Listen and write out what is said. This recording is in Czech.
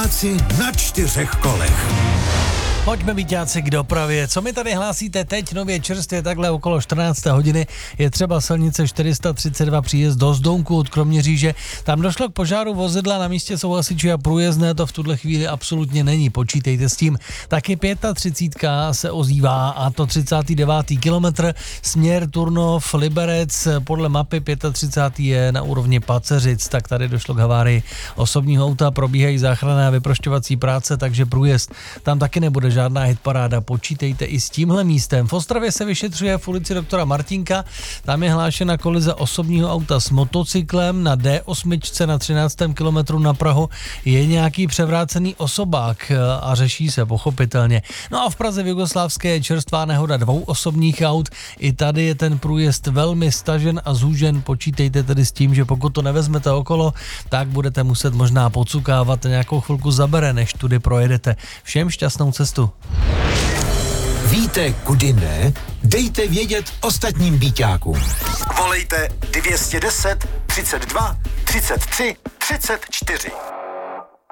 Víťáci na 4 kolech. Pojďme víťáci k dopravě. Co mi tady hlásíte teď nově čerstvě takhle okolo 14. hodiny? Je třeba silnice 432 příjezd do Zdounku od Kroměříže. Tam došlo k požáru vozidla, na místě jsou hasiči a průjezdné to v tuhle chvíli absolutně není. Počítejte s tím. Taky 35 se ozývá a to 39. kilometr směr Turnov, Liberec. Podle mapy 35. je na úrovni Paceřic, tak tady došlo k havárii osobního auta, probíhají záchranné a vyprošťovací práce, takže průjezd tam taky nebude žádná hitparáda, počítejte i s tímhle místem. V Ostravě se vyšetřuje v ulici doktora Martinka, tam je hlášena kolize osobního auta s motocyklem na D8 na 13. kilometru na Prahu. Je nějaký převrácený osobák a řeší se pochopitelně. No a v Praze v Jugoslávské je čerstvá nehoda 2 osobních aut. I tady je ten průjezd velmi stažen a zúžen. Počítejte tedy s tím, že pokud to nevezmete okolo, tak budete muset možná pocukávat, nějakou chvilku zabere, než tudy projedete. Všem šťastnou cestu. Víte, kudy ne? Dejte vědět ostatním víťákům. Volejte 210 32 33 34.